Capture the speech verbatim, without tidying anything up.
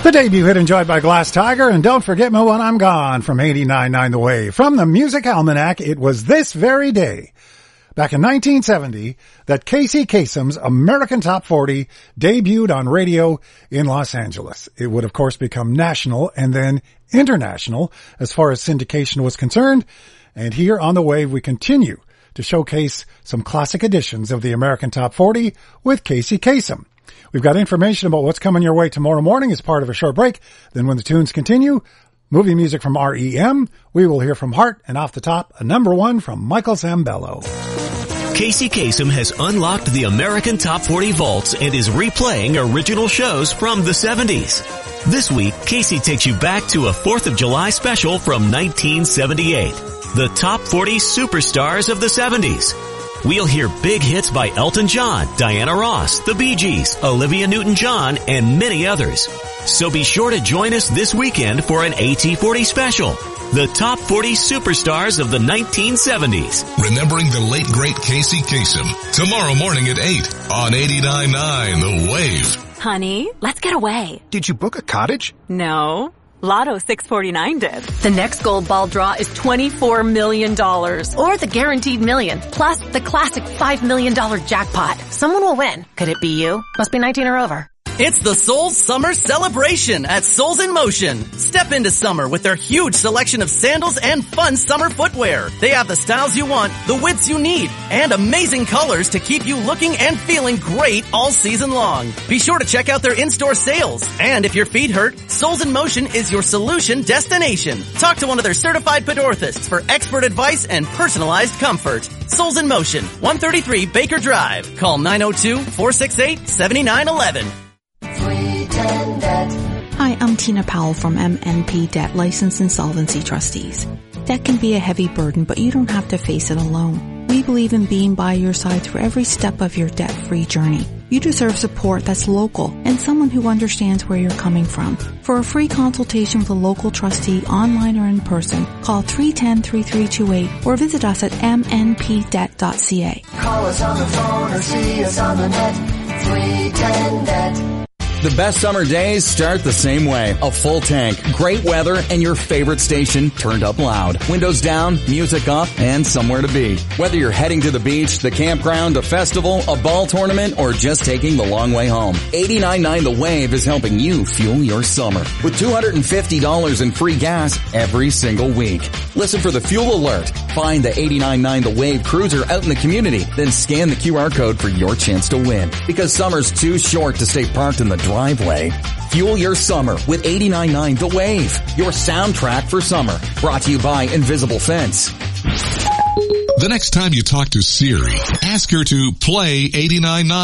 The debut hit enjoyed by Glass Tiger and Don't Forget Me When I'm Gone from eighty-nine point nine The Wave. From the Music Almanac, it was this very day, back in nineteen seventy, that Casey Kasem's American Top forty debuted on radio in Los Angeles. It would, of course, become national and then international as far as syndication was concerned. And here on The Wave, we continue to showcase some classic editions of the American Top forty with Casey Kasem. We've got information about what's coming your way tomorrow morning as part of a short break. Then when the tunes continue, movie music from R E M. We will hear from Heart, and off the top, a number one from Michael Zambello. Casey Kasem has unlocked the American Top forty vaults and is replaying original shows from the seventies. This week, Casey takes you back to a fourth of July special from nineteen seventy-eight. The Top forty Superstars of the seventies. We'll hear big hits by Elton John, Diana Ross, the Bee Gees, Olivia Newton-John, and many others. So be sure to join us this weekend for an A T forty special. The Top forty Superstars of the nineteen seventies. Remembering the late great Casey Kasem. Tomorrow morning at eight on eighty-nine point nine The Wave. Honey, let's get away. Did you book a cottage? No. Lotto six forty-nine did. The next gold ball draw is twenty-four million dollars. Or the guaranteed million, plus the classic five million dollars jackpot. Someone will win. Could it be you? Must be nineteen or over. It's the Souls Summer Celebration at Souls in Motion. Step into summer with their huge selection of sandals and fun summer footwear. They have the styles you want, the widths you need, and amazing colors to keep you looking and feeling great all season long. Be sure to check out their in-store sales. And if your feet hurt, Souls in Motion is your solution destination. Talk to one of their certified podorthists for expert advice and personalized comfort. Souls in Motion, one thirty-three Baker Drive. Call nine oh two, four six eight, seven nine one one. Hi, I'm Tina Powell from M N P Debt License Insolvency Trustees. Debt can be a heavy burden, but you don't have to face it alone. We believe in being by your side through every step of your debt-free journey. You deserve support that's local and someone who understands where you're coming from. For a free consultation with a local trustee, online or in person, call three one zero, three three two eight or visit us at m n p debt dot c a. Call us on the phone or see us on the net. three one zero debt. The best summer days start the same way. A full tank, great weather, and your favorite station turned up loud. Windows down, music up, and somewhere to be. Whether you're heading to the beach, the campground, a festival, a ball tournament, or just taking the long way home, eighty-nine point nine The Wave is helping you fuel your summer with two hundred fifty dollars in free gas every single week. Listen for the fuel alert. Find the eighty-nine point nine The Wave cruiser out in the community, then scan the Q R code for your chance to win. Because summer's too short to stay parked in the driveway. Fuel your summer with eighty-nine point nine The Wave, your soundtrack for summer. Brought to you by Invisible Fence. The next time you talk to Siri, ask her to play eighty-nine point nine